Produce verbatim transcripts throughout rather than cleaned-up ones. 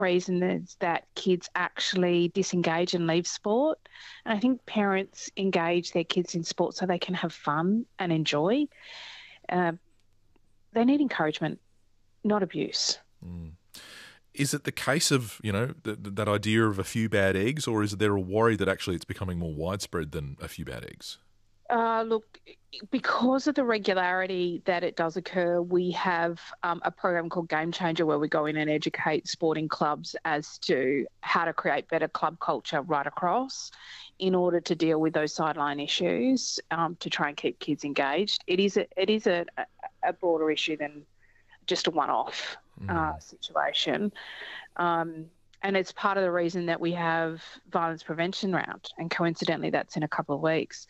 reason is that kids actually disengage and leave sport. And I think parents engage their kids in sport so they can have fun and enjoy. Uh, they need encouragement, not abuse. Mm. Is it the case of, you know, th- that idea of a few bad eggs, or is there a worry that actually it's becoming more widespread than a few bad eggs? Uh, look, because of the regularity that it does occur, we have um, a program called Game Changer where we go in and educate sporting clubs as to how to create better club culture right across in order to deal with those sideline issues, um, to try and keep kids engaged. It is a, it is a, a broader issue than just a one-off Mm. uh, situation. Um, and it's part of the reason that we have Violence Prevention Round, and coincidentally that's in a couple of weeks,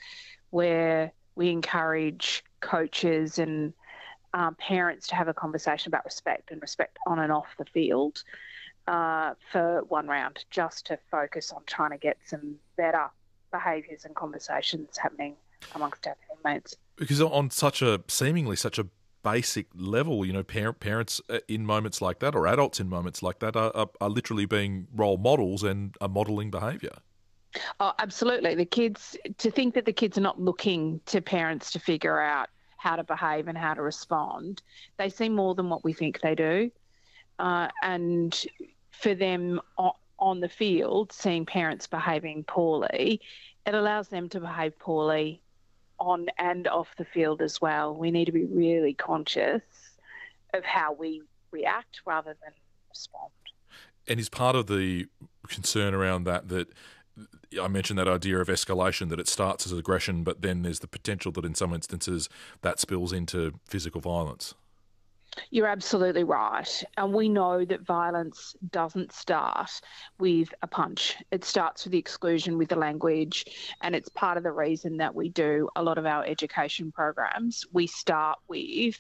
where we encourage coaches and uh, parents to have a conversation about respect and respect on and off the field uh, for one round, just to focus on trying to get some better behaviours and conversations happening amongst our teammates. Because on such a seemingly such a basic level, you know, parent, parents in moments like that, or adults in moments like that, are, are, are literally being role models and are modelling behaviour. Oh, absolutely. The kids, to think that the kids are not looking to parents to figure out how to behave and how to respond, they see more than what we think they do. Uh, and for them on, on the field, seeing parents behaving poorly, it allows them to behave poorly on and off the field as well. We need to be really conscious of how we react rather than respond. And is part of the concern around that that I mentioned that idea of escalation, that it starts as aggression, but then there's the potential that in some instances that spills into physical violence? You're absolutely right. And we know that violence doesn't start with a punch. It starts with the exclusion, with the language, and it's part of the reason that we do a lot of our education programs. We start with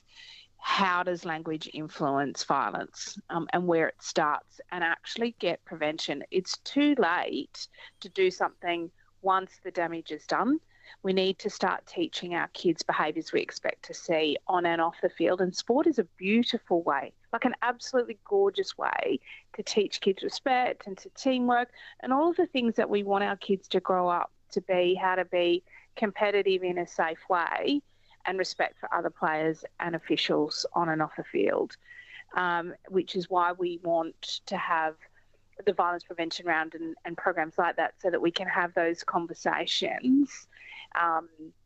how does language influence violence, um, and where it starts, and actually get prevention. It's too late to do something once the damage is done. We need to start teaching our kids behaviours we expect to see on and off the field. And sport is a beautiful way, like an absolutely gorgeous way to teach kids respect and to teamwork and all of the things that we want our kids to grow up to be, how to be competitive in a safe way and respect for other players and officials on and off the field, um, which is why we want to have the Violence Prevention Round and, and programs like that so that we can have those conversations um,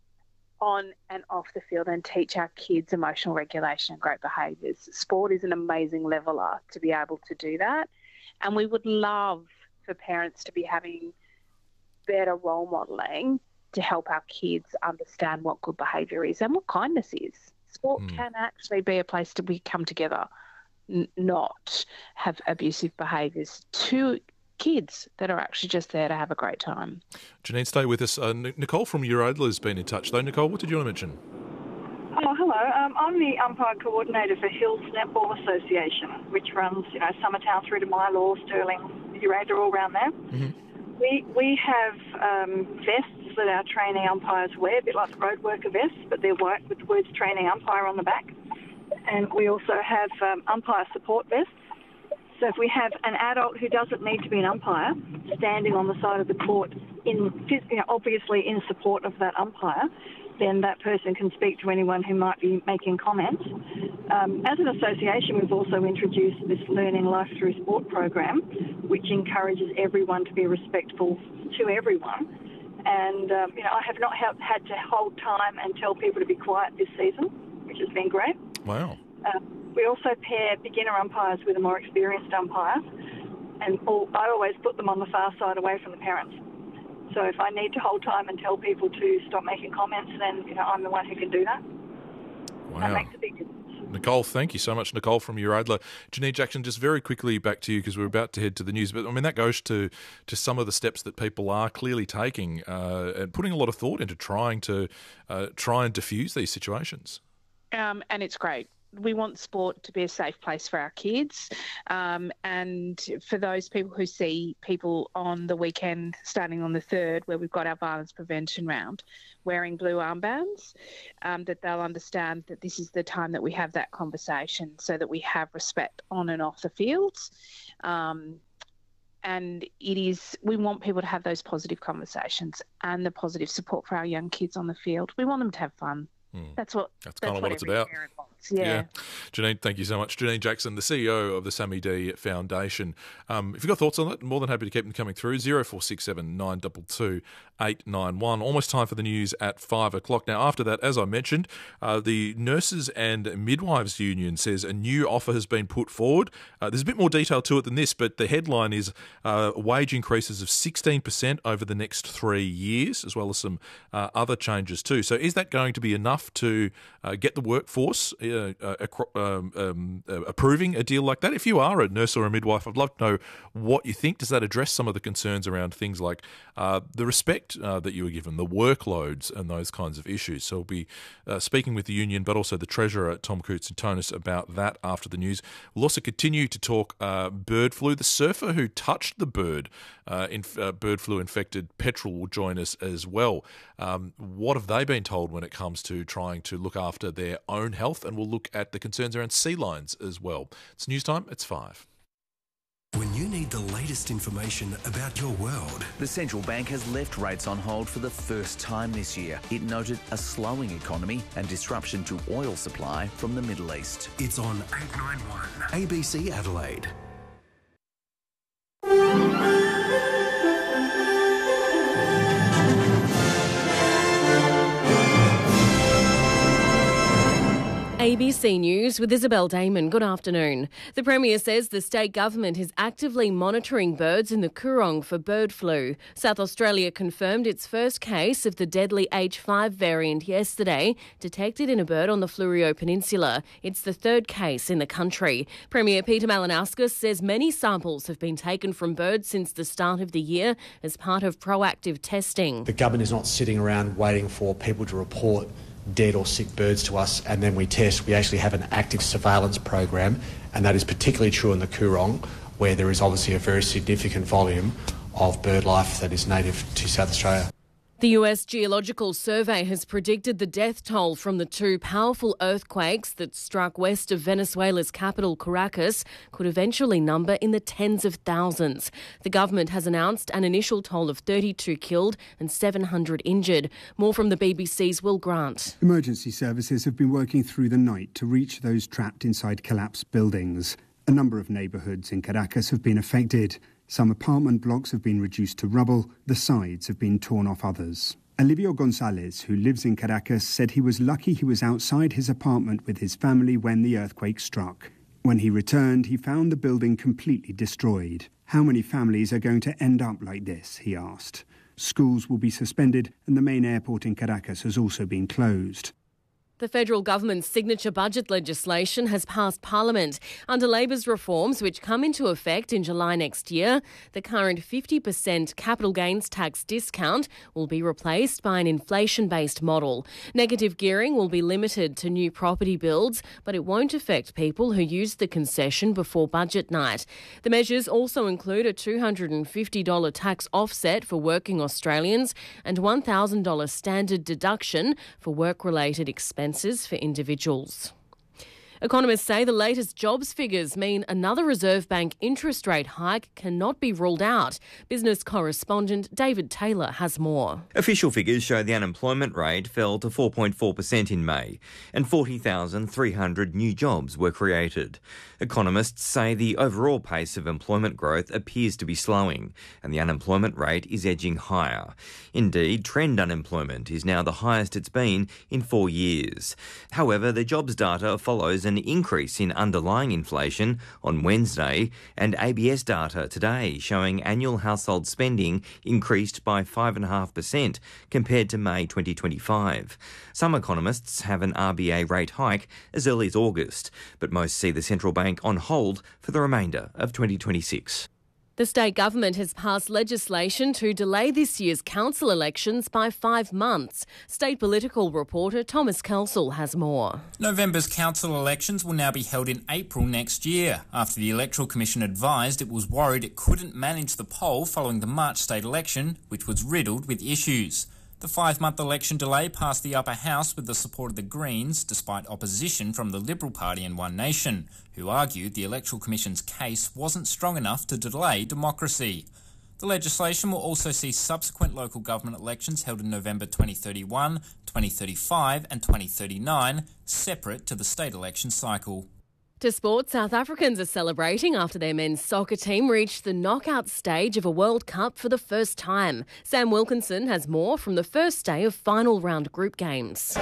on and off the field and teach our kids emotional regulation and great behaviours. Sport is an amazing leveller to be able to do that. And we would love for parents to be having better role modelling to help our kids understand what good behaviour is and what kindness is. Sport mm. can actually be a place to we come together, n- not have abusive behaviours to kids that are actually just there to have a great time. Janine, stay with us. Uh, Nicole from Uradler has been in touch, though. Nicole, what did you want to mention? Oh, hello. Um, I'm the umpire coordinator for Hills Netball Association, which runs, you know, Summertown through to Mylor, Stirling, Uradler, all around there. Mm-hmm. We we have um, vests that our training umpires wear, a bit like the road worker vests, but they're white with the words training umpire on the back. And we also have um, umpire support vests. So if we have an adult who doesn't need to be an umpire standing on the side of the court, in you know, obviously in support of that umpire, then that person can speak to anyone who might be making comments. Um, as an association, we've also introduced this Learning Life Through Sport program, which encourages everyone to be respectful to everyone. And, um, you know, I have not ha- had to hold time and tell people to be quiet this season, which has been great. Wow. Uh, we also pair beginner umpires with a more experienced umpire, and all, I always put them on the far side away from the parents. So if I need to hold time and tell people to stop making comments, then, you know, I'm the one who can do that. Wow. That makes a big difference. Nicole, thank you so much. Nicole from Uradler. Janine Jackson, just very quickly back to you because we're about to head to the news. But I mean, that goes to, to some of the steps that people are clearly taking uh, and putting a lot of thought into trying to uh, try and diffuse these situations. Um, and it's great. we want sport to be a safe place for our kids, um, and for those people who see people on the weekend, starting on the third, where we've got our violence prevention round, wearing blue armbands, um, that they'll understand that this is the time that we have that conversation, so that we have respect on and off the fields. Um, and it is, we want people to have those positive conversations and the positive support for our young kids on the field. We want them to have fun. Mm. That's what that's, that's kind of what, what it's about. Yeah. yeah. Janine, thank you so much. Janine Jackson, the C E O of the Sammy D Foundation. Um, if you've got thoughts on it, more than happy to keep them coming through. zero four six seven nine two two eight nine one. Almost time for the news at five o'clock. Now, after that, as I mentioned, uh, the Nurses and Midwives Union says a new offer has been put forward. Uh, there's a bit more detail to it than this, but the headline is uh, wage increases of sixteen percent over the next three years, as well as some uh, other changes too. So is that going to be enough to uh, get the workforce uh, uh, um, um, uh, approving a deal like that? If you are a nurse or a midwife, I'd love to know what you think. Does that address some of the concerns around things like uh, the respect uh, that you were given, the workloads and those kinds of issues? So we'll be uh, speaking with the union, but also the Treasurer, Tom Koutsantonis, about that after the news. We'll also continue to talk uh, bird flu. The surfer who touched the bird, uh, inf- uh, bird flu infected petrel, will join us as well. Um, what have they been told when it comes to trying to look after their own health? And we'll look at the concerns around sea lions as well. It's news time. It's five. When you need the latest information about your world. The central bank has left rates on hold for the first time this year. It noted a slowing economy and disruption to oil supply from the Middle East. It's on eight ninety-one A B C Adelaide. A B C News with Isabel Damon. Good afternoon. The Premier says the state government is actively monitoring birds in the Coorong for bird flu. South Australia confirmed its first case of the deadly H five variant yesterday, detected in a bird on the Fleurieu Peninsula. It's the third case in the country. Premier Peter Malinauskas says many samples have been taken from birds since the start of the year as part of proactive testing. The government is not sitting around waiting for people to report dead or sick birds to us and then we test. We actually have an active surveillance program, and that is particularly true in the Coorong, where there is obviously a very significant volume of bird life that is native to South Australia. The U S Geological Survey has predicted the death toll from the two powerful earthquakes that struck west of Venezuela's capital, Caracas, could eventually number in the tens of thousands. The government has announced an initial toll of thirty-two killed and seven hundred injured. More from the B B C's Will Grant. Emergency services have been working through the night to reach those trapped inside collapsed buildings. A number of neighbourhoods in Caracas have been affected. Some apartment blocks have been reduced to rubble. The sides have been torn off others. Olivio Gonzalez, who lives in Caracas, said he was lucky he was outside his apartment with his family when the earthquake struck. When he returned, he found the building completely destroyed. How many families are going to end up like this, he asked. Schools will be suspended and the main airport in Caracas has also been closed. The federal government's signature budget legislation has passed Parliament. Under Labor's reforms, which come into effect in July next year, the current fifty percent capital gains tax discount will be replaced by an inflation-based model. Negative gearing will be limited to new property builds, but it won't affect people who use the concession before budget night. The measures also include a two hundred fifty dollars tax offset for working Australians and one thousand dollars standard deduction for work-related expenses for individuals. Economists say the latest jobs figures mean another Reserve Bank interest rate hike cannot be ruled out. Business correspondent David Taylor has more. Official figures show the unemployment rate fell to four point four percent in May and forty thousand three hundred new jobs were created. Economists say the overall pace of employment growth appears to be slowing and the unemployment rate is edging higher. Indeed, trend unemployment is now the highest it's been in four years. However, the jobs data follows an increase in underlying inflation on Wednesday and A B S data today showing annual household spending increased by five point five percent compared to May twenty twenty-five. Some economists have an R B A rate hike as early as August, but most see the central bank on hold for the remainder of twenty twenty-six. The state government has passed legislation to delay this year's council elections by five months. State political reporter Thomas Kelsall has more. November's council elections will now be held in April next year, after the Electoral Commission advised it was worried it couldn't manage the poll following the March state election, which was riddled with issues. The five-month election delay passed the upper house with the support of the Greens, despite opposition from the Liberal Party and One Nation, who argued the Electoral Commission's case wasn't strong enough to delay democracy. The legislation will also see subsequent local government elections held in November twenty thirty-one, twenty thirty-five and twenty thirty-nine, separate to the state election cycle. To sport, South Africans are celebrating after their men's soccer team reached the knockout stage of a World Cup for the first time. Sam Wilkinson has more from the first day of final round group games.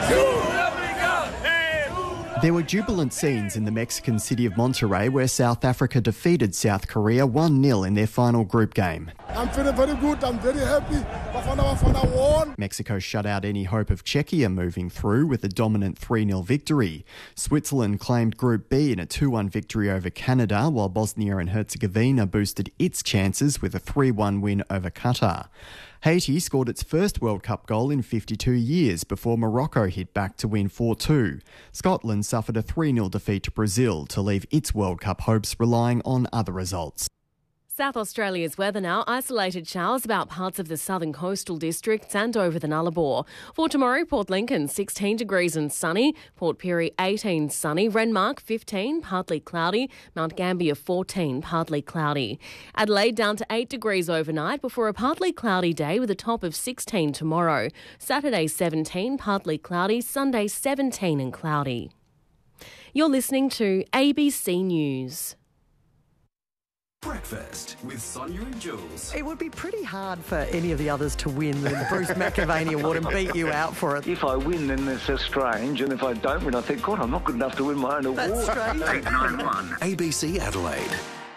There were jubilant scenes in the Mexican city of Monterrey where South Africa defeated South Korea one nil in their final group game. I'm feeling very good, I'm very happy. Bafana Bafana won. Mexico shut out any hope of Czechia moving through with a dominant three nil victory. Switzerland claimed Group B in a two one victory over Canada, while Bosnia and Herzegovina boosted its chances with a three one win over Qatar. Haiti scored its first World Cup goal in fifty-two years before Morocco hit back to win four two. Scotland suffered a three nil defeat to Brazil to leave its World Cup hopes relying on other results. South Australia's weather now. Isolated showers about parts of the southern coastal districts and over the Nullarbor. For tomorrow, Port Lincoln sixteen degrees and sunny, Port Pirie eighteen sunny, Renmark fifteen, partly cloudy, Mount Gambier fourteen, partly cloudy. Adelaide down to eight degrees overnight before a partly cloudy day with a top of sixteen tomorrow. Saturday seventeen, partly cloudy, Sunday seventeen and cloudy. You're listening to A B C News. Breakfast with Sonia and Jules. It would be pretty hard for any of the others to win the Bruce McAvaney Award and beat you out for it. If I win, then it's so strange, and if I don't win, I think, God, I'm not good enough to win my own award. That's strange. eight nine one A B C Adelaide.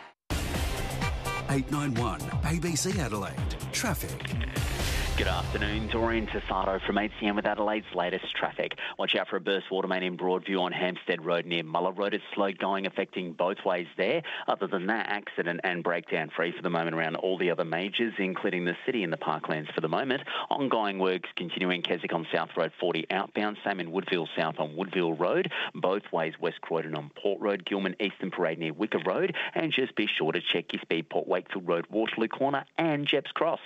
eight nine one A B C Adelaide. Traffic. Good afternoon, Dorian Tasato from H C M with Adelaide's latest traffic. Watch out for a burst water main in Broadview on Hampstead Road near Muller Road. It's slow going, affecting both ways there. Other than that, accident and breakdown free for the moment around all the other majors, including the city and the parklands for the moment. Ongoing works continuing Keswick on South Road forty outbound, same in Woodville South on Woodville Road. Both ways West Croydon on Port Road, Gilman Eastern Parade near Wicker Road, and just be sure to check your speed, Port Wakefield Road, Waterloo Corner and Jeps Cross.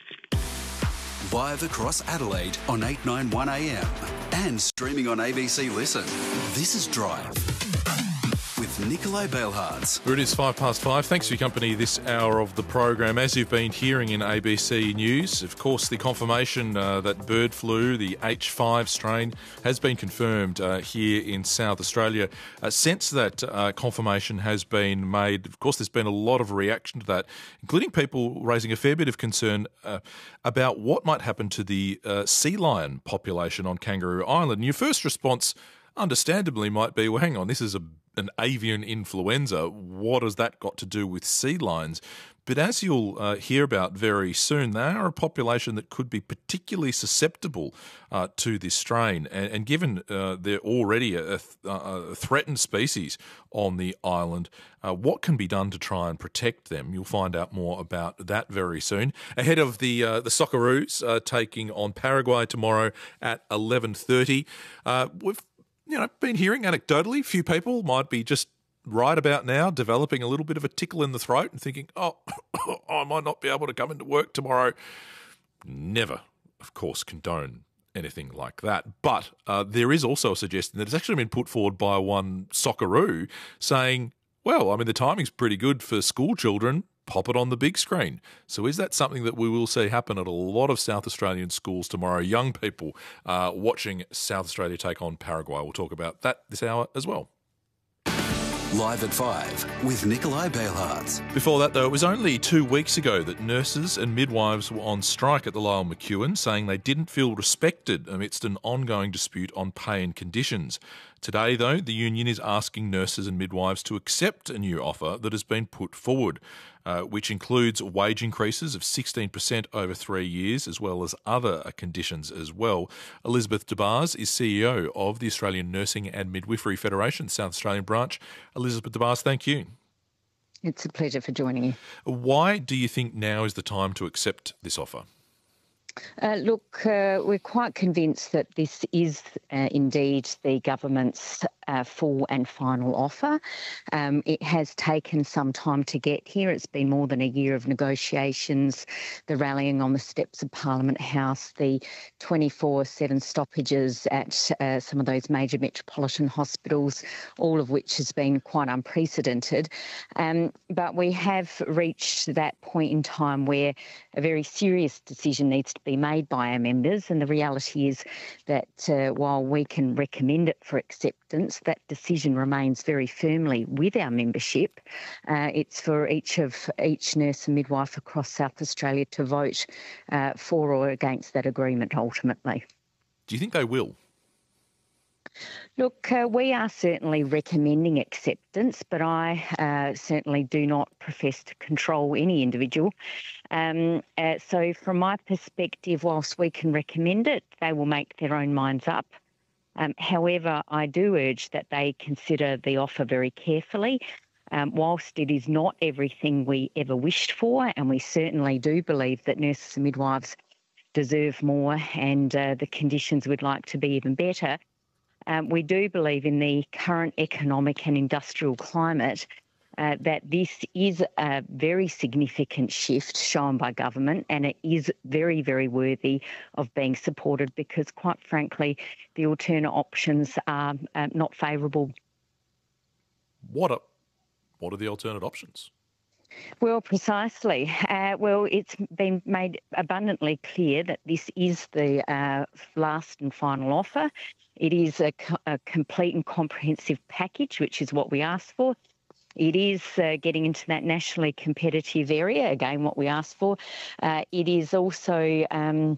Live across Adelaide on eight nine one A M and streaming on A B C Listen. This is Drive with Nikolai Belhards. It is five past five. Thanks for your company this hour of the program. As you've been hearing in A B C News, of course, the confirmation uh, that bird flu, the H five strain, has been confirmed uh, here in South Australia. Uh, since that uh, confirmation has been made, of course, there's been a lot of reaction to that, including people raising a fair bit of concern uh, about what might happen to the uh, sea lion population on Kangaroo Island. And your first response, understandably, might be, well, hang on, this is a an avian influenza. What has that got to do with sea lions? But as you'll uh, hear about very soon, they are a population that could be particularly susceptible uh, to this strain. And, and given uh, they're already a, a threatened species on the island, uh, what can be done to try and protect them? You'll find out more about that very soon. Ahead of the uh, the Socceroos uh, taking on Paraguay tomorrow at eleven thirty. Uh, we've you know been hearing anecdotally, a few people might be just right about now developing a little bit of a tickle in the throat and thinking, oh, I might not be able to come into work tomorrow. Never, of course, condone anything like that. But uh, there is also a suggestion that has actually been put forward by one Socceroo saying, well, I mean, the timing's pretty good for school children. Pop it on the big screen. So is that something that we will see happen at a lot of South Australian schools tomorrow? Young people uh, watching South Australia take on Paraguay. We'll talk about that this hour as well. Live at five with Nikolai Belhards. Before that, though, it was only two weeks ago that nurses and midwives were on strike at the Lyell McEwen, saying they didn't feel respected amidst an ongoing dispute on pay and conditions. Today, though, the union is asking nurses and midwives to accept a new offer that has been put forward, uh, which includes wage increases of sixteen percent over three years, as well as other conditions as well. Elizabeth DeBars is C E O of the Australian Nursing and Midwifery Federation, South Australian branch. Elizabeth DeBars, thank you. It's a pleasure for joining you. Why do you think now is the time to accept this offer? Uh, look, uh, we're quite convinced that this is uh, indeed the government's uh, full and final offer. Um, it has taken some time to get here. It's been more than a year of negotiations, the rallying on the steps of Parliament House, the twenty-four seven stoppages at uh, some of those major metropolitan hospitals, all of which has been quite unprecedented. Um, but we have reached that point in time where a very serious decision needs to be made by our members, and the reality is that uh, while we can recommend it for acceptance, that decision remains very firmly with our membership. Uh, it's for each of each nurse and midwife across South Australia to vote uh, for or against that agreement ultimately. Do you think they will? Look, uh, we are certainly recommending acceptance, but I uh, certainly do not profess to control any individual. Um, uh, so from my perspective, whilst we can recommend it, they will make their own minds up. Um, however, I do urge that they consider the offer very carefully. Um, whilst it is not everything we ever wished for, and we certainly do believe that nurses and midwives deserve more and uh, the conditions we'd like to be even better, Um, we do believe in the current economic and industrial climate uh, that this is a very significant shift shown by government, and it is very, very worthy of being supported because, quite frankly, the alternate options are uh, not favourable. What are, what are the alternate options? Well, precisely. Uh, well, it's been made abundantly clear that this is the uh, last and final offer. It is a, a complete and comprehensive package, which is what we asked for. It is uh, getting into that nationally competitive area, again, what we asked for. Uh, it is also um,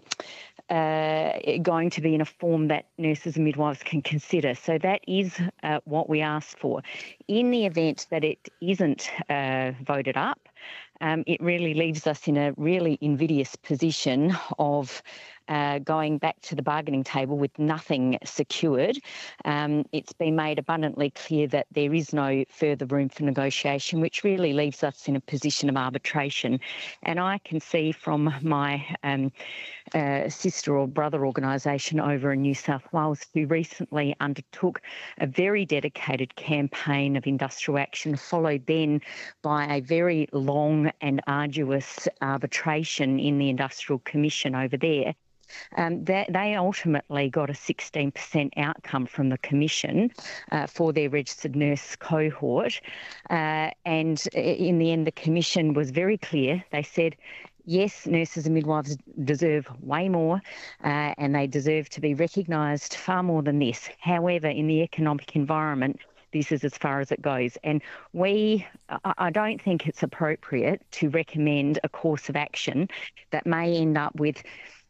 uh, going to be in a form that nurses and midwives can consider. So that is uh, what we asked for. In the event that it isn't uh, voted up, um, it really leaves us in a really invidious position of Uh, going back to the bargaining table with nothing secured. Um, it's been made abundantly clear that there is no further room for negotiation, which really leaves us in a position of arbitration. And I can see from my um, uh, sister or brother organisation over in New South Wales, who recently undertook a very dedicated campaign of industrial action, followed then by a very long and arduous arbitration in the Industrial Commission over there. Um, they, they ultimately got a sixteen percent outcome from the Commission uh, for their registered nurse cohort. Uh, and in the end, the Commission was very clear. They said, yes, nurses and midwives deserve way more uh, and they deserve to be recognised far more than this. However, in the economic environment, this is as far as it goes. And we, I don't think it's appropriate to recommend a course of action that may end up with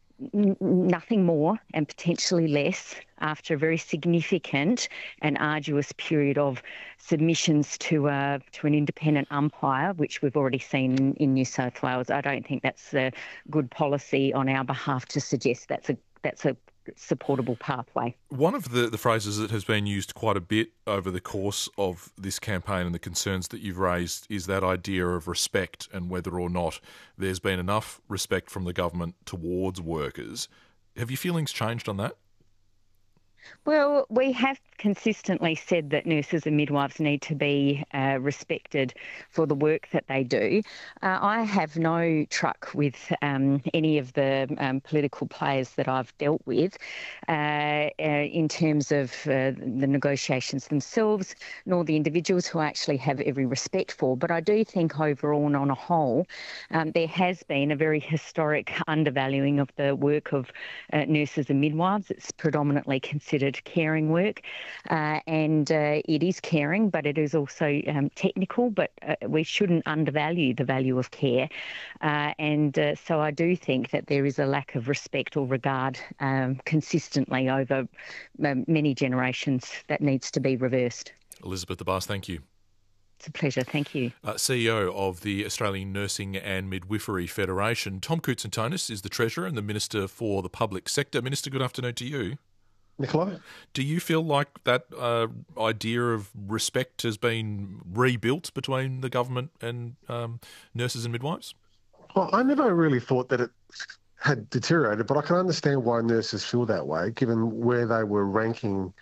nothing more and potentially less after a very significant and arduous period of submissions to uh, to an independent umpire, which we've already seen in, in New South Wales. I don't think that's a good policy on our behalf to suggest that's a that's a supportable pathway. One of the, the phrases that has been used quite a bit over the course of this campaign and the concerns that you've raised is that idea of respect and whether or not there's been enough respect from the government towards workers. Have your feelings changed on that? Well, we have consistently said that nurses and midwives need to be uh, respected for the work that they do. Uh, I have no truck with um, any of the um, political players that I've dealt with uh, uh, in terms of uh, the negotiations themselves, nor the individuals who I actually have every respect for. But I do think overall and on a whole, um, there has been a very historic undervaluing of the work of uh, nurses and midwives. It's predominantly considered considered caring work, uh, and uh, it is caring, but it is also um, technical, but uh, we shouldn't undervalue the value of care. Uh, and uh, so I do think that there is a lack of respect or regard um, consistently over uh, many generations that needs to be reversed. Elizabeth DeBaas, thank you. It's a pleasure, thank you. Uh, C E O of the Australian Nursing and Midwifery Federation. Tom Koutsantonis is the Treasurer and the Minister for the Public Sector. Minister, good afternoon to you. Nicola? Do you feel like that uh, idea of respect has been rebuilt between the government and um, nurses and midwives? Well, I never really thought that it had deteriorated, but I can understand why nurses feel that way, given where they were ranking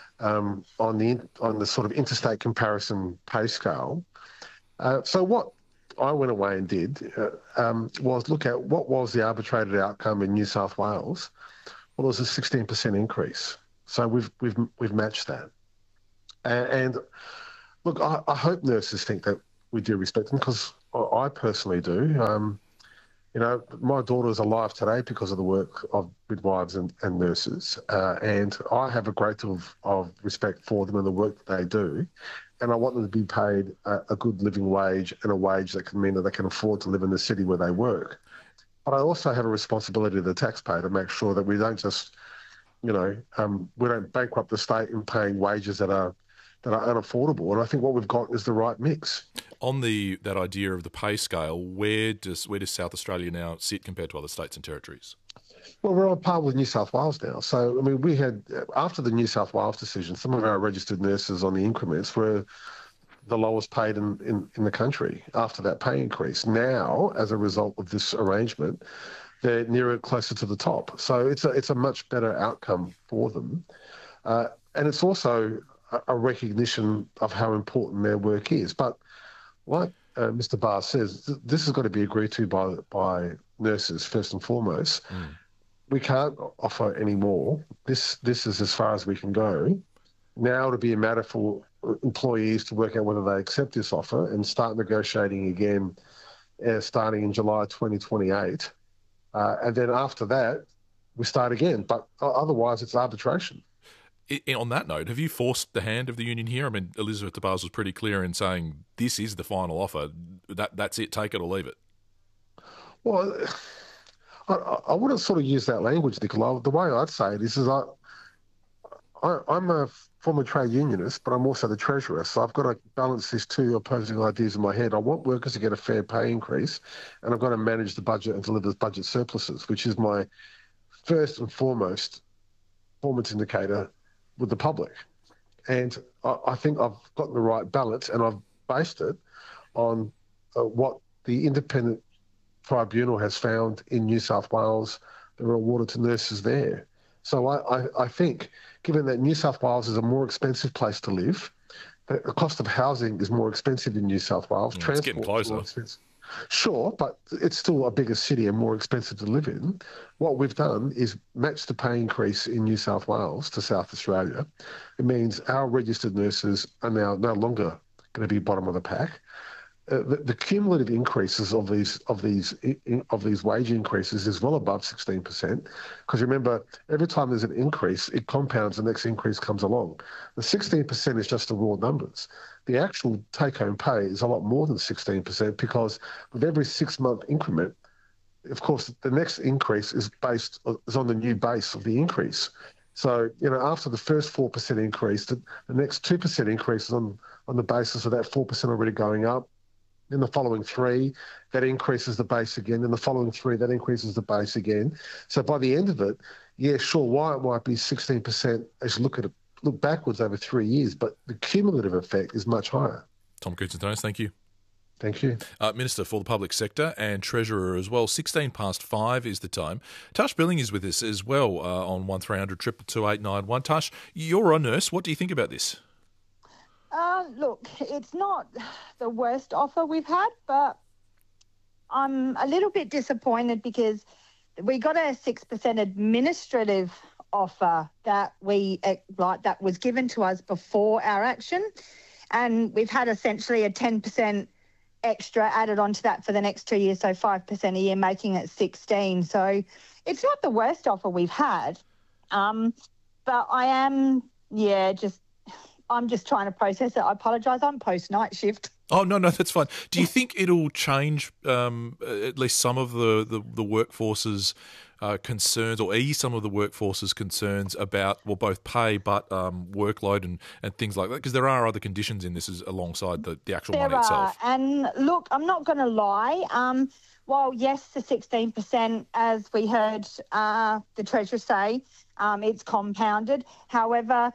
um, on the on the sort of interstate comparison pay scale. Uh, so what I went away and did uh, um, was look at what was the arbitrated outcome in New South Wales. Well, it was a sixteen percent increase. So we've we've we've matched that. And, and look, I, I hope nurses think that we do respect them, because I personally do. Um, you know, my daughter is alive today because of the work of midwives and, and nurses, uh, and I have a great deal of, of respect for them and the work that they do. And I want them to be paid a, a good living wage, and a wage that can mean that they can afford to live in the city where they work. But I also have a responsibility to the taxpayer to make sure that we don't just, you know, um, we don't bankrupt the state in paying wages that are that are unaffordable. And I think what we've got is the right mix. On the that idea of the pay scale, where does where does South Australia now sit compared to other states and territories? Well, we're on par with New South Wales now. So, I mean, we had, after the New South Wales decision, some of our registered nurses on the increments were the lowest paid in, in, in the country after that pay increase. Now, as a result of this arrangement, they're nearer closer to the top. So it's a, it's a much better outcome for them. Uh, and it's also a, a recognition of how important their work is. But like uh, Mister Barr says, th- this has got to be agreed to by, by nurses first and foremost. Mm. We can't offer any more. This, this is as far as we can go. Now it'll be a matter for employees to work out whether they accept this offer and start negotiating again uh, starting in July twenty twenty-eight. Uh, and then after that, we start again. But otherwise, it's arbitration. I, on that note, have you forced the hand of the union here? I mean, Elizabeth DeBars was pretty clear in saying this is the final offer. That That's it. Take it or leave it. Well, I, I wouldn't sort of use that language, Nicola. The way I'd say it is, is I, I, I'm a former trade unionist, but I'm also the treasurer, so I've got to balance these two opposing ideas in my head. I want workers to get a fair pay increase, and I've got to manage the budget and deliver budget surpluses, which is my first and foremost performance indicator with the public. And I, I think I've gotten the right balance, and I've based it on uh, what the independent tribunal has found in New South Wales that were awarded to nurses there. So I, I, I think, given that New South Wales is a more expensive place to live, the cost of housing is more expensive in New South Wales. Mm, it's getting closer. Sure, but it's still a bigger city and more expensive to live in. What we've done is match the pay increase in New South Wales to South Australia. It means our registered nurses are now no longer going to be bottom of the pack. Uh, the, the cumulative increases of these of these of these wage increases is well above sixteen percent. Because remember, every time there's an increase, it compounds. The next increase comes along. The sixteen percent is just the raw numbers. The actual take-home pay is a lot more than sixteen percent, because with every six-month increment, of course, the next increase is based is on the new base of the increase. So, you know, after the first four percent increase, the, the next two percent increase is on on the basis of that four percent already going up. In the following three, that increases the base again. In the following three, that increases the base again. So by the end of it, yeah, sure, why it might be sixteen percent as you look at it, look backwards over three years, but the cumulative effect is much higher. Tom Koutsantonis, thank you. Thank you. Uh, Minister for the Public Sector and Treasurer as well. sixteen past five is the time. Tash Billing is with us as well uh, on one three hundred two two two eight nine one. Tash, you're a nurse. What do you think about this? Uh, look, it's not the worst offer we've had, but I'm a little bit disappointed because we got a six percent administrative offer that we like that was given to us before our action, and we've had essentially a ten percent extra added onto that for the next two years, so five percent a year, making it sixteen. So it's not the worst offer we've had, um, but I am, yeah, just... I'm just trying to process it. I apologise. I'm post-night shift. Oh, no, no, that's fine. Do you think it'll change um, at least some of the, the, the workforce's uh, concerns or ease some of the workforce's concerns about, well, both pay but um, workload and, and things like that? Because there are other conditions in this as, alongside the, the actual there money are. itself. And look, I'm not going to lie. Um, while, yes, the sixteen percent, as we heard uh, the Treasurer say, um, it's compounded. However,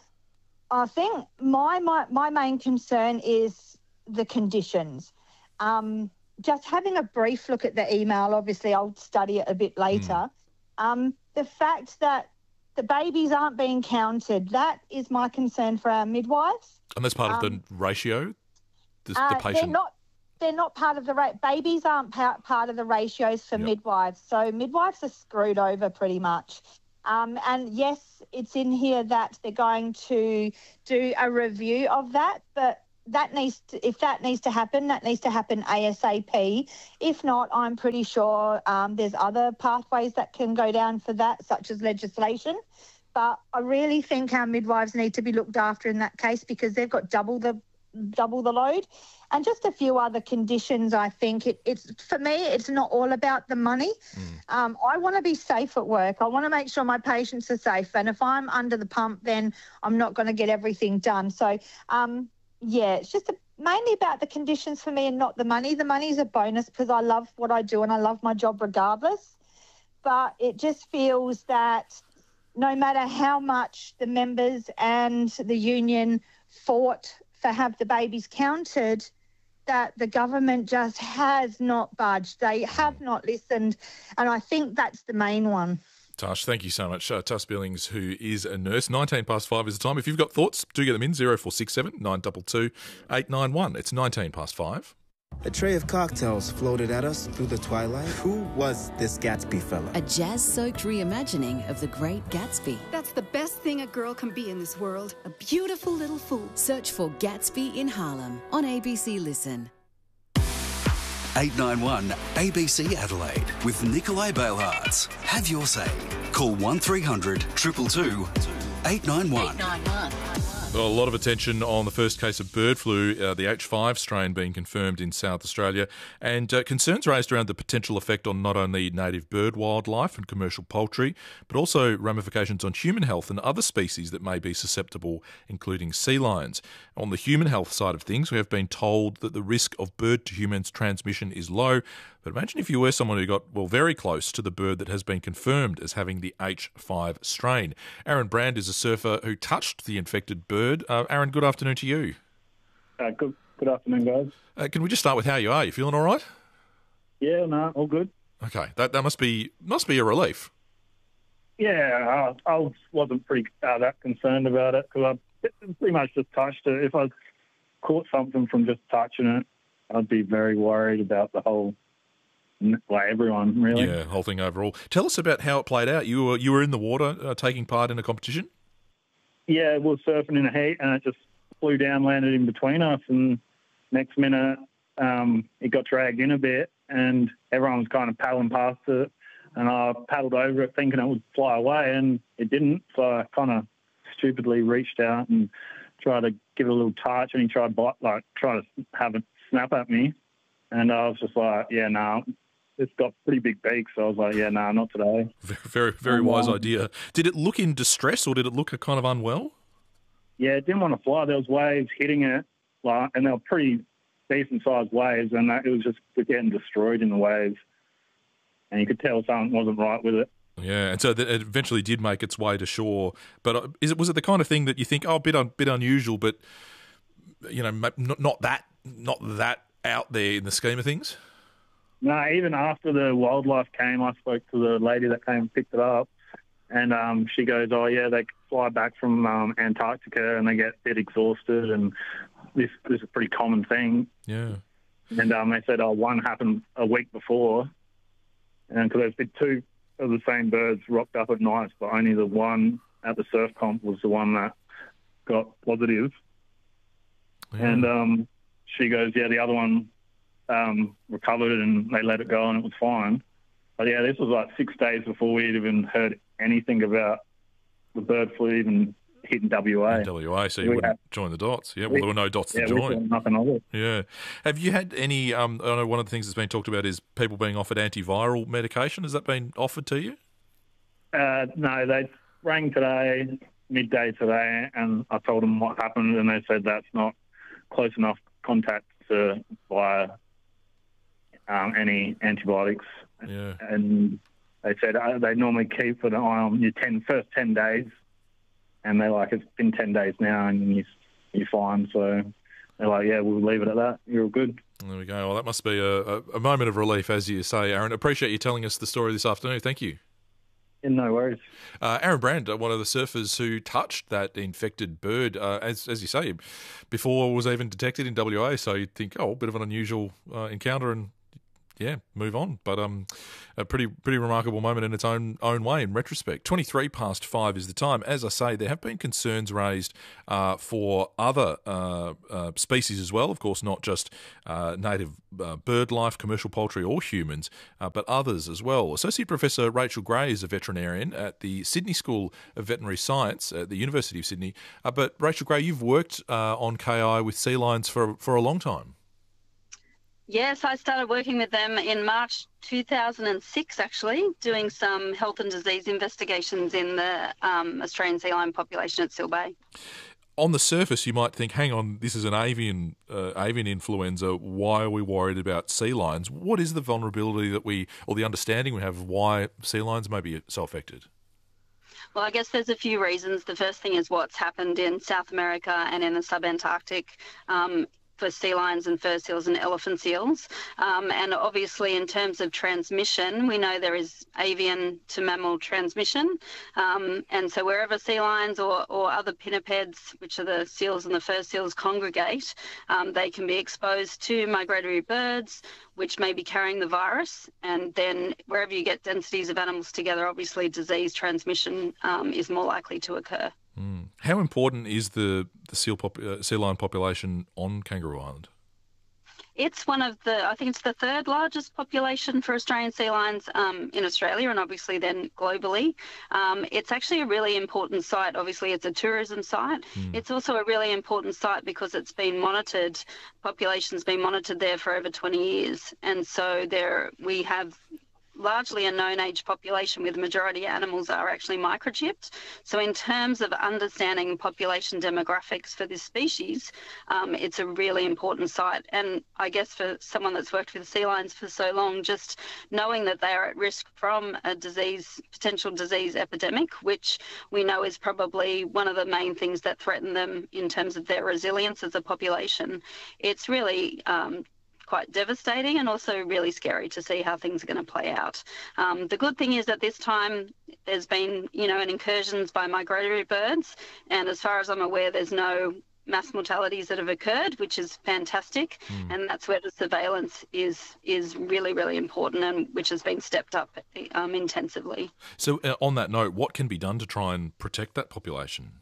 I think my, my, my main concern is the conditions. Um, just having a brief look at the email, obviously I'll study it a bit later. Mm. Um, the fact that the babies aren't being counted, that is my concern for our midwives. And that's part um, of the ratio? The, uh, the patient... They're not, they're not part of the... Ra- babies aren't pa- part of the ratios for yep. midwives. So midwives are screwed over pretty much. Um, and yes, it's in here that they're going to do a review of that, but that needs to, if that needs to happen, that needs to happen ASAP. If not, I'm pretty sure um, there's other pathways that can go down for that, such as legislation. But I really think our midwives need to be looked after in that case because they've got double the double the load. And just a few other conditions, I think. It, it's for me, it's not all about the money. Mm. Um, I want to be safe at work. I want to make sure my patients are safe. And if I'm under the pump, then I'm not going to get everything done. So, um, yeah, it's just a, mainly about the conditions for me and not the money. The money is a bonus because I love what I do and I love my job regardless. But it just feels that no matter how much the members and the union fought for have the babies counted, that the government just has not budged. They have not listened, and I think that's the main one. Tash, thank you so much. Uh, Tash Billings, who is a nurse. nineteen past five is the time. If you've got thoughts, do get them in. zero four six seven nine two two eight nine one. It's nineteen past five. A tray of cocktails floated at us through the twilight. Who was this Gatsby fella? A jazz-soaked reimagining of The Great Gatsby. That's the best thing a girl can be in this world. A beautiful little fool. Search for Gatsby in Harlem on A B C Listen. eight nine one A B C Adelaide with Nicolai Baleharts. Have your say. Call one three hundred two two two eight nine one. Well, a lot of attention on the first case of bird flu, uh, the H five strain being confirmed in South Australia, and uh, concerns raised around the potential effect on not only native bird wildlife and commercial poultry, but also ramifications on human health and other species that may be susceptible, including sea lions. On the human health side of things, we have been told that the risk of bird-to-humans transmission is low, but imagine if you were someone who got, well, very close to the bird that has been confirmed as having the H five strain. Aaron Brand is a surfer who touched the infected bird. Uh, Aaron, good afternoon to you. Uh, good, good afternoon, guys. Uh, can we just start with how you are? You feeling all right? Yeah, no, all good. Okay, that that must be must be a relief. Yeah, I, I wasn't pretty uh, that concerned about it because I pretty much just touched it. If I caught something from just touching it, I'd be very worried about the whole. Like everyone, really. Yeah, whole thing overall. Tell us about how it played out. You were you were in the water uh, taking part in a competition? Yeah, we were surfing in a heat and it just flew down, landed in between us, and next minute um, it got dragged in a bit and everyone was kind of paddling past it and I paddled over it thinking it would fly away and it didn't, so I kind of stupidly reached out and tried to give it a little touch and he tried bite, like try to have it snap at me and I was just like, yeah, no. Nah, it's got pretty big beaks, so I was like, yeah, no, nah, not today. Very, very, very um, wise idea. Did it look in distress or did it look kind of unwell? Yeah, it didn't want to fly. There was waves hitting it, like, and they were pretty decent-sized waves, and it was just getting destroyed in the waves. And you could tell something wasn't right with it. Yeah, and so it eventually did make its way to shore. But is it was it the kind of thing that you think, oh, a bit, a bit unusual, but, you know, not, not that not that out there in the scheme of things? No, even after the wildlife came, I spoke to the lady that came and picked it up, and um, she goes, oh, yeah, they fly back from um, Antarctica and they get a bit exhausted, and this, this is a pretty common thing. Yeah. And um, they said, oh, one happened a week before, and because there's been two of the same birds rocked up at night, but only the one at the surf comp was the one that got positive. Yeah. And um, she goes, yeah, the other one Um, recovered and they let it go and it was fine. But yeah, this was like six days before we'd even heard anything about the bird flu even hitting W A. In W A, so you we wouldn't had, join the dots. Yeah, well, there were no dots yeah, to join. Nothing of it. Yeah. Have you had any, um, I know one of the things that's been talked about is people being offered antiviral medication. Has that been offered to you? Uh, no, they rang today, midday today, and I told them what happened, and they said that's not close enough contact to apply um, any antibiotics. Yeah. And they said uh, they normally keep an eye on your ten, first ten days, and they're like, it's been ten days now, and you, you're fine. So they're like, yeah, we'll leave it at that. You're all good. There we go. Well, that must be a, a, a moment of relief, as you say, Aaron. Appreciate you telling us the story this afternoon. Thank you. Yeah, no worries. Uh, Aaron Brand, one of the surfers who touched that infected bird, uh, as as you say, before it was even detected in W A. So you'd think, oh, a bit of an unusual uh, encounter, and yeah, move on. But um, a pretty pretty remarkable moment in its own own way. In retrospect, twenty-three past five is the time. As I say, there have been concerns raised uh, for other uh, uh, species as well. Of course, not just uh, native uh, bird life, commercial poultry, or humans, uh, but others as well. Associate Professor Rachel Gray is a veterinarian at the Sydney School of Veterinary Science at the University of Sydney. Uh, but Rachel Gray, you've worked uh, on K I with sea lions for for a long time. Yes, I started working with them in March two thousand six, actually, doing some health and disease investigations in the um, Australian sea lion population at Seal Bay. On the surface, you might think, hang on, this is an avian uh, avian influenza. Why are we worried about sea lions? What is the vulnerability that we, or the understanding we have of why sea lions may be so affected? Well, I guess there's a few reasons. The first thing is what's happened in South America and in the subantarctic um for sea lions and fur seals and elephant seals. Um, and obviously in terms of transmission, we know there is avian to mammal transmission. Um, and so wherever sea lions or, or other pinnipeds, which are the seals and the fur seals, congregate, um, they can be exposed to migratory birds, which may be carrying the virus. And then wherever you get densities of animals together, obviously disease transmission um, is more likely to occur. Mm. How important is the, the seal pop, uh, sea lion population on Kangaroo Island? It's one of the, I think it's the third largest population for Australian sea lions um, in Australia, and obviously then globally. Um, it's actually a really important site. Obviously, it's a tourism site. Mm. It's also a really important site because it's been monitored, population's been monitored there for over twenty years. And so there we have largely a known age population where the majority of animals are actually microchipped. So in terms of understanding population demographics for this species, um, it's a really important site. And I guess for someone that's worked with sea lions for so long, just knowing that they are at risk from a disease, potential disease epidemic, which we know is probably one of the main things that threaten them in terms of their resilience as a population, it's really um, quite devastating and also really scary to see how things are going to play out. Um, the good thing is at this time there's been, you know, an incursions by migratory birds, and as far as I'm aware, there's no mass mortalities that have occurred, which is fantastic. Mm. And that's where the surveillance is is really, really important, and which has been stepped up um, intensively. So uh, on that note, what can be done to try and protect that population?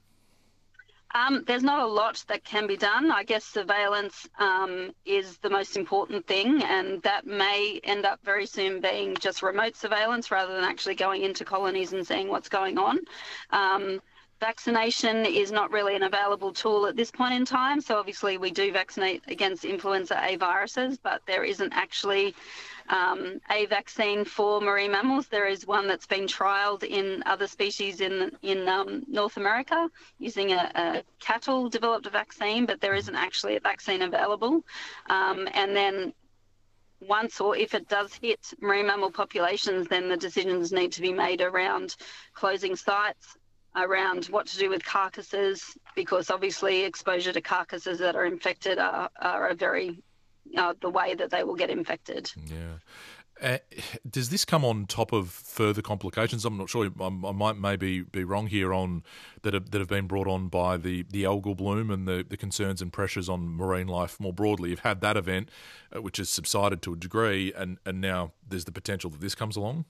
Um, there's not a lot that can be done. I guess surveillance um, is the most important thing, and that may end up very soon being just remote surveillance rather than actually going into colonies and seeing what's going on. Um, vaccination is not really an available tool at this point in time. So obviously we do vaccinate against influenza A viruses, but there isn't actually Um, a vaccine for marine mammals. There is one that's been trialled in other species in in um, North America using a, a cattle developed a vaccine, but there isn't actually a vaccine available. Um, and then once, or if it does hit marine mammal populations, then the decisions need to be made around closing sites, around what to do with carcasses, because obviously exposure to carcasses that are infected are, are a very Uh, the way that they will get infected. Yeah. Uh, does this come on top of further complications? I'm not sure. I'm, I might maybe be wrong here on that have, that have been brought on by the, the algal bloom and the, the concerns and pressures on marine life more broadly. You've had that event, uh, which has subsided to a degree, and, and now there's the potential that this comes along?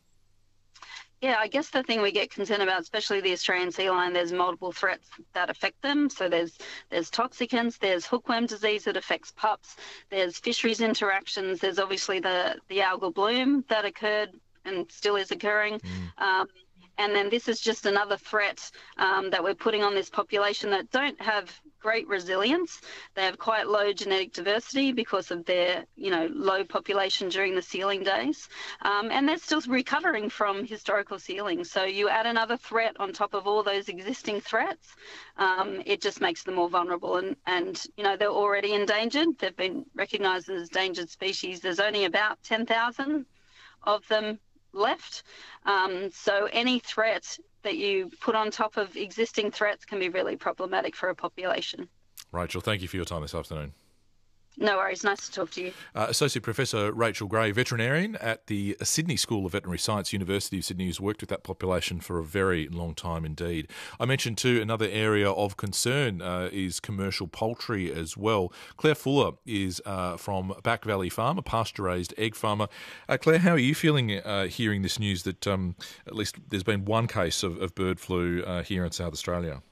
Yeah, I guess the thing we get concerned about, especially the Australian sea lion, there's multiple threats that affect them. So there's there's toxicants, there's hookworm disease that affects pups, there's fisheries interactions, there's obviously the, the algal bloom that occurred and still is occurring. Mm. Um, and then this is just another threat um, that we're putting on this population that don't have great resilience. They have quite low genetic diversity because of their, you know, low population during the sealing days. Um, and they're still recovering from historical sealing. So you add another threat on top of all those existing threats, um, it just makes them more vulnerable. And, and, you know, they're already endangered. They've been recognised as endangered species. There's only about ten thousand of them left. Um, so any threat that you put on top of existing threats can be really problematic for a population. Rachel, thank you for your time this afternoon. No worries. Nice to talk to you. Uh, Associate Professor Rachel Gray, veterinarian at the Sydney School of Veterinary Science, University of Sydney, who's worked with that population for a very long time indeed. I mentioned too another area of concern uh, is commercial poultry as well. Claire Fuller is uh, from Back Valley Farm, a pasture-raised egg farmer. Uh, Claire, how are you feeling uh, hearing this news that um, at least there's been one case of, of bird flu uh, here in South Australia?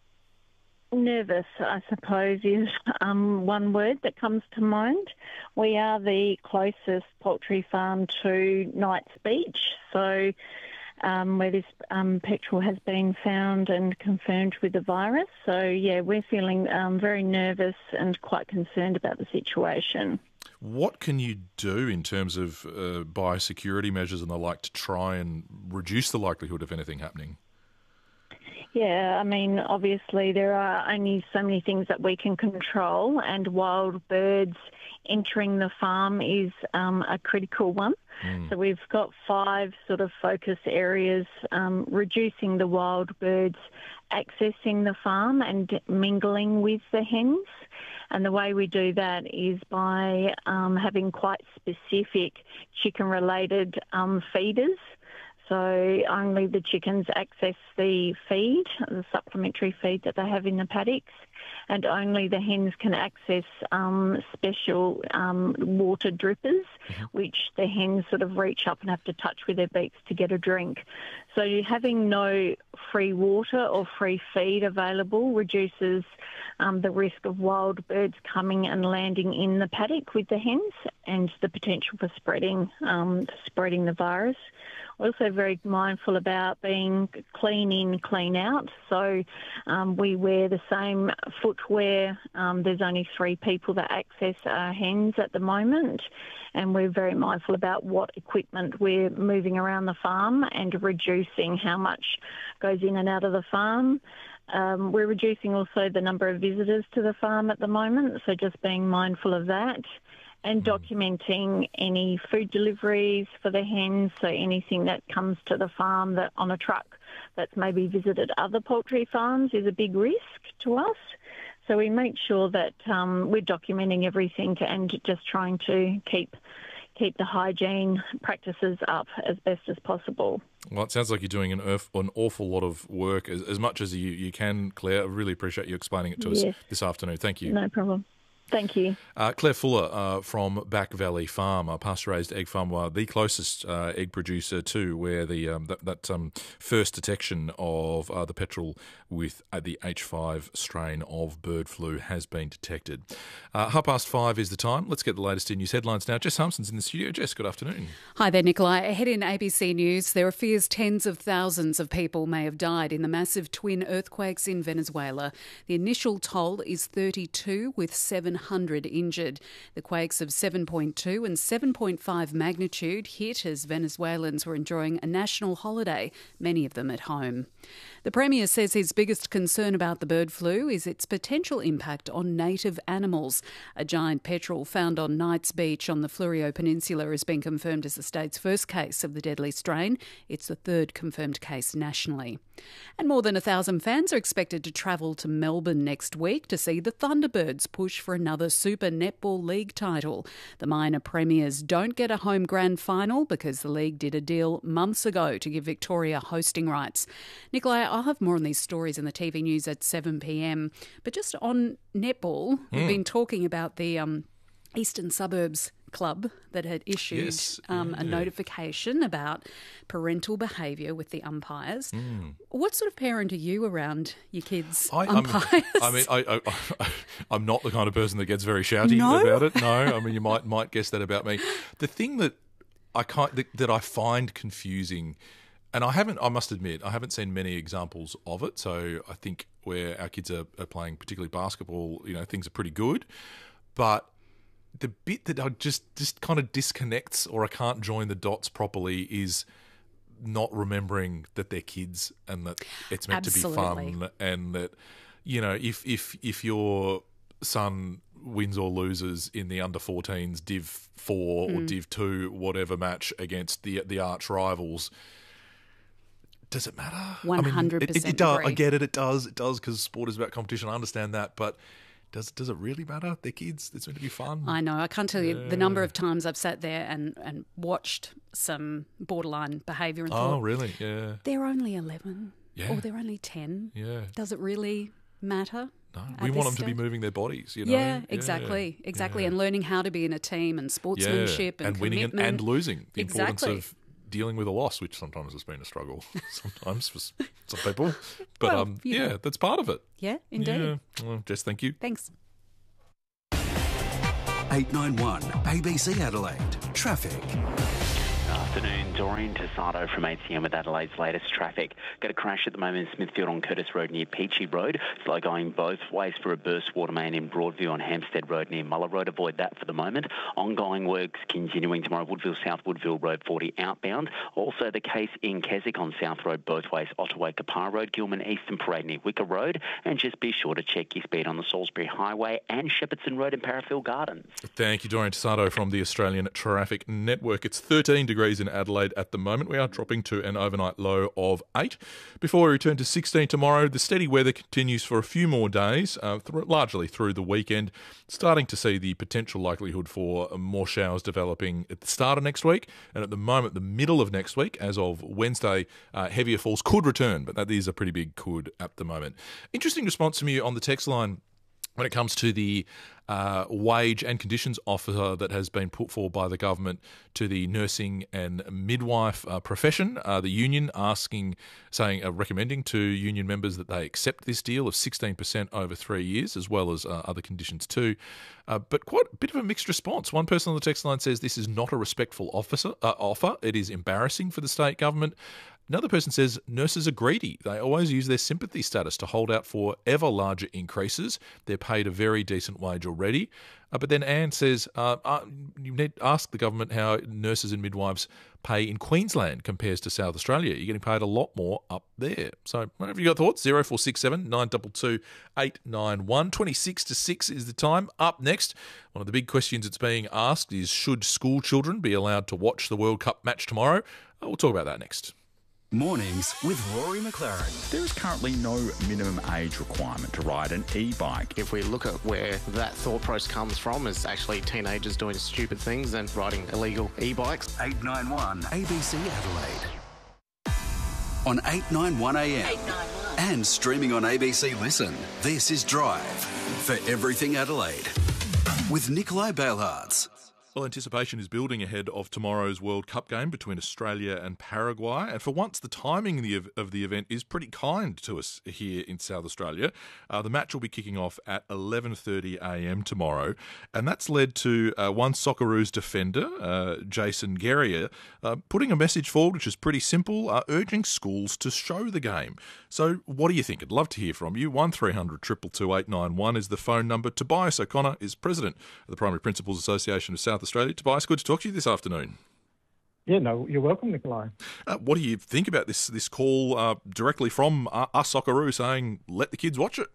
Nervous, I suppose, is um, one word that comes to mind. We are the closest poultry farm to Knights Beach, so um, where this um, petrel has been found and confirmed with the virus. So, yeah, we're feeling um, very nervous and quite concerned about the situation. What can you do in terms of uh, biosecurity measures and the like to try and reduce the likelihood of anything happening? Yeah, I mean, obviously there are only so many things that we can control, and wild birds entering the farm is um, a critical one. Mm. So we've got five sort of focus areas, um, reducing the wild birds accessing the farm and mingling with the hens. And the way we do that is by um, having quite specific chicken-related um, feeders. So only the chickens access the feed, the supplementary feed that they have in the paddocks, and only the hens can access um, special um, water drippers, which the hens sort of reach up and have to touch with their beaks to get a drink. So having no free water or free feed available reduces um, the risk of wild birds coming and landing in the paddock with the hens and the potential for spreading um, spreading the virus. Also very mindful about being clean in, clean out. So um, we wear the same footwear. Um, there's only three people that access our hens at the moment, and we're very mindful about what equipment we're moving around the farm and reducing how much goes in and out of the farm. Um, we're reducing also the number of visitors to the farm at the moment, so just being mindful of that. And documenting any food deliveries for the hens, so anything that comes to the farm that on a truck that's maybe visited other poultry farms is a big risk to us. So we make sure that um, we're documenting everything and just trying to keep keep the hygiene practices up as best as possible. Well, it sounds like you're doing an, earth, an awful lot of work, as, as much as you, you can, Claire. I really appreciate you explaining it to yes. us this afternoon. Thank you. No problem. Thank you. Uh, Claire Fuller uh, from Back Valley Farm, a pasture-raised egg farm, uh, the closest uh, egg producer to where the um, that, that um, first detection of uh, the petrel with uh, the H five strain of bird flu has been detected. Uh, half past five is the time. Let's get the latest in news headlines now. Jess Humson's in the studio. Jess, good afternoon. Hi there, Nikolai. Ahead in A B C News, there are fears tens of thousands of people may have died in the massive twin earthquakes in Venezuela. The initial toll is thirty-two, with seven hundred injured. The quakes of seven point two and seven point five magnitude hit as Venezuelans were enjoying a national holiday, many of them at home. The Premier says his biggest concern about the bird flu is its potential impact on native animals. A giant petrel found on Knights Beach on the Fleurieu Peninsula has been confirmed as the state's first case of the deadly strain. It's the third confirmed case nationally. And more than a thousand fans are expected to travel to Melbourne next week to see the Thunderbirds push for another Super Netball League title. The minor premiers don't get a home grand final because the league did a deal months ago to give Victoria hosting rights. Nikolai, I'll have more on these stories in the T V news at seven p.m. But just on netball, mm. we've been talking about the um, Eastern Suburbs Club that had issued yes. um, yeah. a notification about parental behaviour with the umpires. Mm. What sort of parent are you around your kids' I, umpires? I mean, I, I, I, I'm not the kind of person that gets very shouty no? about it. No, I mean, you might might guess that about me. The thing that I can't, that, that I find confusing, and I haven't, I must admit, I haven't seen many examples of it. So I think where our kids are, are playing, particularly basketball, you know, things are pretty good. But the bit that I just, just kind of disconnects or I can't join the dots properly is not remembering that they're kids and that it's meant Absolutely. to be fun, and that, you know, if if if your son wins or loses in the under fourteens Div four mm. or Div two whatever match against the the arch rivals, does it matter? One hundred percent. It, it, it does. Agree. I get it. It does. It does because sport is about competition. I understand that, but. Does does it really matter? They're kids. It's meant to be fun. I know. I can't tell you yeah. the number of times I've sat there and, and watched some borderline behaviour and oh, thought, Oh, really? Yeah. They're only eleven yeah. or they're only ten. Yeah. Does it really matter? No. We want them stage? to be moving their bodies, you know? Yeah, exactly. Yeah. Exactly. Yeah. And learning how to be in a team and sportsmanship yeah. and, and winning and, commitment. and losing. The exactly. importance of dealing with a loss, which sometimes has been a struggle, sometimes for some people. But well, um, yeah, know. that's part of it. Yeah, indeed. Yeah. Well, Jess, thank you. Thanks. eight nine one A B C Adelaide. Traffic. Afternoon, Doreen Tasato from A T M with Adelaide's latest traffic. Got a crash at the moment in Smithfield on Curtis Road near Peachy Road. Slow going both ways for a burst water main in Broadview on Hampstead Road near Muller Road. Avoid that for the moment. Ongoing works continuing tomorrow. Woodville South, Woodville Road forty outbound. Also the case in Keswick on South Road both ways. Ottaway Kapar Road, Gilman Eastern Parade near Wicker Road. And just be sure to check your speed on the Salisbury Highway and Shepparton Road in Parafield Gardens. Thank you, Doreen Tasato from the Australian Traffic Network. It's thirteen degrees in Adelaide at the moment. We are dropping to an overnight low of eight. Before we return to sixteen tomorrow, the steady weather continues for a few more days, uh, th- largely through the weekend. Starting to see the potential likelihood for more showers developing at the start of next week. And at the moment, the middle of next week, as of Wednesday, uh, heavier falls could return, but that is a pretty big could at the moment. Interesting response from you on the text line when it comes to the uh, wage and conditions offer that has been put forward by the government to the nursing and midwife uh, profession. Uh, the union asking, saying, uh, recommending to union members that they accept this deal of sixteen percent over three years, as well as uh, other conditions too. Uh, but quite a bit of a mixed response. One person on the text line says this is not a respectful officer, uh, offer. It is embarrassing for the state government. Another person says nurses are greedy. They always use their sympathy status to hold out for ever larger increases. They're paid a very decent wage already. Uh, but then Anne says uh, uh, you need to ask the government how nurses and midwives pay in Queensland compares to South Australia. You're getting paid a lot more up there. So whatever you got thoughts, zero four six seven nine two two eight nine one. twenty-six to six is the time. Up next, one of the big questions that's being asked is, should school children be allowed to watch the World Cup match tomorrow? Uh, we'll talk about that next. Mornings with Rory McLaren. There is currently no minimum age requirement to ride an e-bike. If we look at where that thought process comes from, is actually teenagers doing stupid things and riding illegal e-bikes. eight nine one A B C Adelaide. On eight nine one A M. eight nine one. And streaming on A B C Listen. This is Drive for Everything Adelaide with Nikolai Bailhartz. Well, anticipation is building ahead of tomorrow's World Cup game between Australia and Paraguay. And for once, the timing of the, of the event is pretty kind to us here in South Australia. Uh, the match will be kicking off at eleven thirty a m tomorrow. And that's led to uh, one Socceroos defender, uh, Jason Guerrier, uh, putting a message forward which is pretty simple, uh, urging schools to show the game. So what do you think? I'd love to hear from you. one three hundred two two two eight nine one is the phone number. Tobias O'Connor is president of the Primary Principals Association of South Australia. Tobias, good to talk to you this afternoon. Yeah, no, you're welcome, Nikolai. Uh, what do you think about this this call uh, directly from uh, us Socceroo saying, let the kids watch it?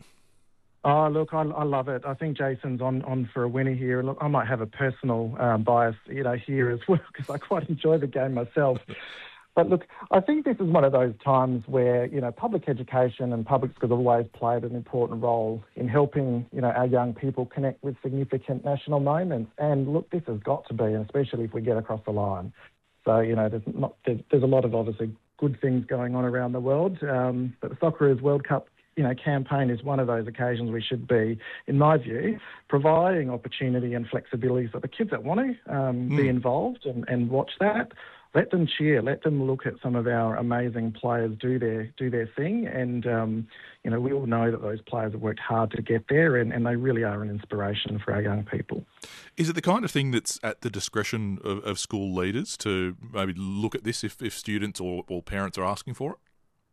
Oh, look, I, I love it. I think Jason's on, on for a winner here. Look, I might have a personal um, bias, you know, here as well, because I quite enjoy the game myself. But look, I think this is one of those times where, you know, public education and public schools have always played an important role in helping, you know, our young people connect with significant national moments. And look, this has got to be, and especially if we get across the line. So, you know, there's not there's, there's a lot of obviously good things going on around the world. Um, but the Socceroos World Cup, you know, campaign is one of those occasions we should be, in my view, providing opportunity and flexibility for the kids that want to um, mm. be involved and, and watch that. Let them cheer. Let them look at some of our amazing players do their do their thing. And, um, you know, we all know that those players have worked hard to get there, and, and they really are an inspiration for our young people. Is it the kind of thing that's at the discretion of, of school leaders to maybe look at this if, if students or, or parents are asking for it?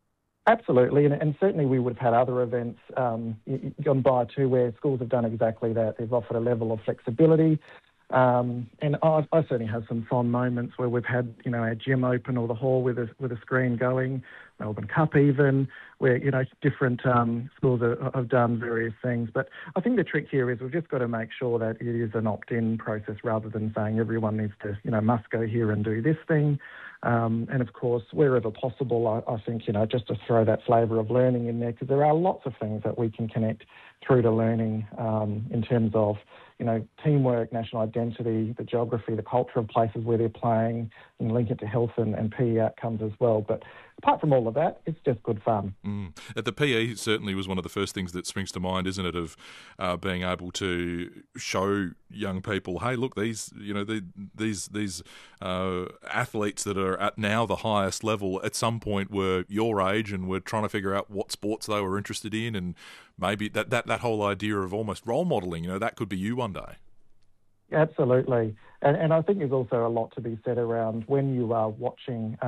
Absolutely, and, and certainly we would have had other events um, gone by too where schools have done exactly that. They've offered a level of flexibility. Um, and I, I certainly have some fond moments where we've had, you know, our gym open or the hall with a, with a screen going, Melbourne Cup even, where, you know, different um, schools are, have done various things. But I think the trick here is we've just got to make sure that it is an opt-in process rather than saying everyone needs to, you know, must go here and do this thing. Um, and, of course, wherever possible, I, I think, you know, just to throw that flavour of learning in there, because there are lots of things that we can connect through to learning um, in terms of, you know, teamwork, national identity, the geography, the culture of places where they're playing, and link it to health and, and P E outcomes as well. But apart from all of that, it's just good fun. Mm. At the P E certainly was one of the first things that springs to mind, isn't it, of uh, being able to show young people, hey, look, these, you know, the, these these uh, athletes that are at now the highest level at some point were your age and were trying to figure out what sports they were interested in, and maybe that, that, that whole idea of almost role modelling, you know, that could be you one day. Absolutely. And, and I think there's also a lot to be said around when you are watching